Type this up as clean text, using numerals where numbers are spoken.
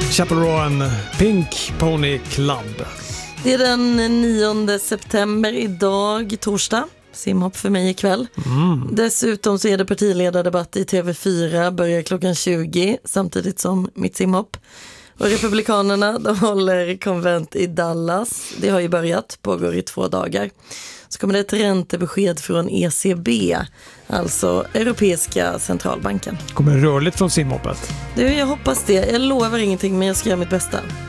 Chaperone Pink Pony Club. Det är den 9 september idag, torsdag. Simhopp för mig ikväll. Dessutom så är det partiledardebatt i TV4, börjar klockan 20 samtidigt som mitt simhopp. Och Republikanerna, de håller konvent i Dallas. Det har ju börjat, pågår i 2 dagar. Så kommer det ett räntebesked från ECB, alltså Europeiska centralbanken. Kommer rörligt från simhoppet? Jag hoppas det. Jag lovar ingenting, men jag ska göra mitt bästa.